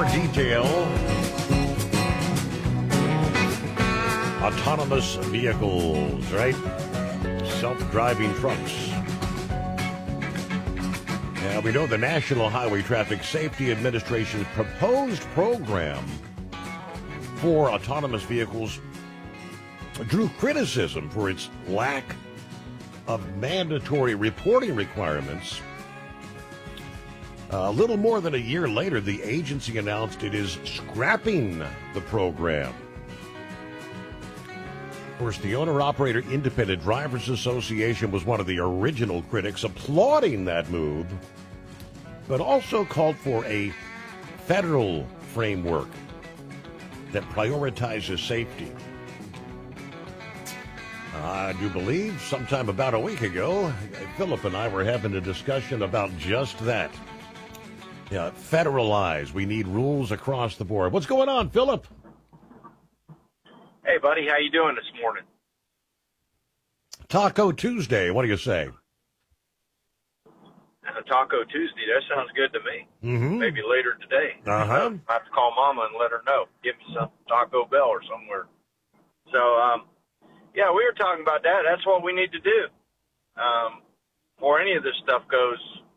more detail. Autonomous vehicles, right? Self-driving trucks. Yeah, we know the National Highway Traffic Safety Administration's proposed program for autonomous vehicles drew criticism for its lack of mandatory reporting requirements. A little more than a year later, the agency announced it is scrapping the program. Of course, the Owner-Operator Independent Drivers Association was one of the original critics applauding that move, but also called for a federal framework that prioritizes safety. I do believe sometime about a week ago, Philip and I were having a discussion about just that. Yeah, federalize. We need rules across the board. What's going on, Philip? Hey, buddy. How you doing this morning? Taco Tuesday. What do you say? Taco Tuesday. That sounds good to me. Mm-hmm. Maybe later today. I have to call Mama and let her know. Give me some Taco Bell or somewhere. So, yeah, we were talking about that. That's what we need to do. Before any of this stuff goes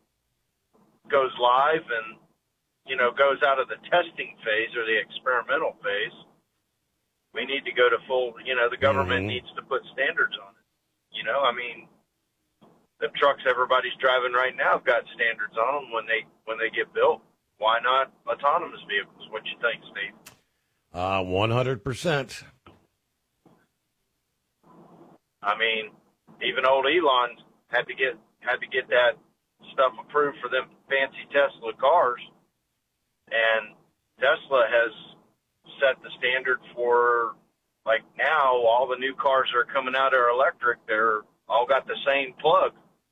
live and, goes out of the testing phase or the experimental phase, we need to go to full, the government needs to put standards on it. The trucks everybody's driving right now have got standards on them when they get built. Why not autonomous vehicles? What you think, Steve? 100%. Even old Elon had to get that stuff approved for them fancy Tesla cars, and Tesla has set the standard for, like, now all the new cars that are coming out are electric. They're all got the same plug,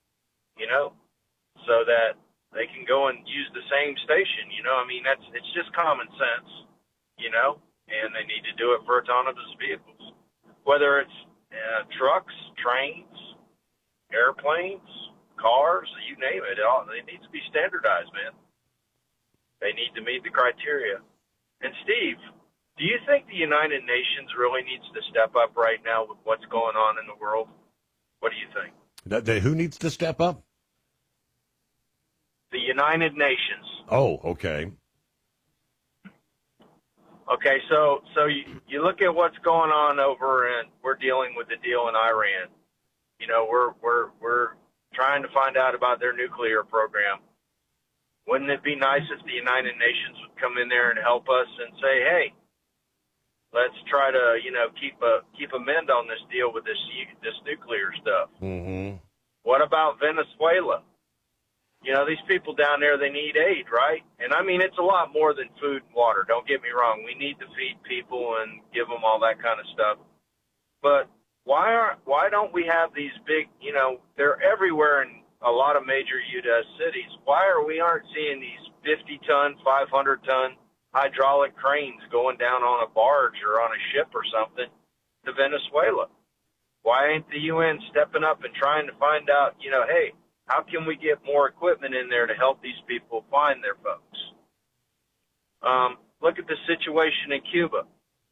so that they can go and use the same station. It's just common sense, and they need to do it for autonomous vehicles, whether it's trucks, trains, airplanes, cars, you name it. It needs to be standardized, man. They need to meet the criteria. And Steve, do you think the United Nations really needs to step up right now with what's going on in the world? What do you think? Who needs to step up? The United Nations. Oh, okay. Okay, so you look at what's going on over, and we're dealing with the deal in Iran. We're trying to find out about their nuclear program. Wouldn't it be nice if the United Nations would come in there and help us and say, hey, let's try to, keep a mend on this deal with this nuclear stuff. Mm-hmm. What about Venezuela? These people down there, they need aid, right? And it's a lot more than food and water. Don't get me wrong. We need to feed people and give them all that kind of stuff. But why don't we have these big, they're everywhere in a lot of major U.S. cities. Why aren't seeing these 50-ton, 500-ton hydraulic cranes going down on a barge or on a ship or something to Venezuela? Why ain't the UN stepping up and trying to find out, hey, how can we get more equipment in there to help these people find their folks? Look at the situation in Cuba.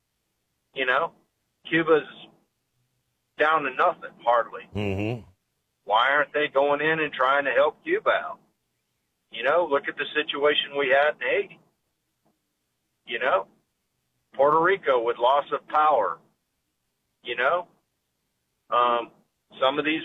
Cuba's down to nothing, hardly. Mm-hmm. Why aren't they going in and trying to help Cuba out? Look at the situation we had in Haiti. Puerto Rico with loss of power. Some of these